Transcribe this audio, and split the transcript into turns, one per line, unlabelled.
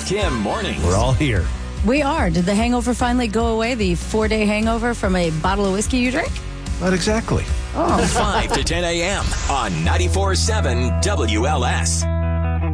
Kim mornings.
We're all here.
We are. Did the hangover finally go away? The 4-day hangover from a bottle of whiskey you drank?
Not exactly.
Oh.
5 to 10 a.m. on 94.7 WLS.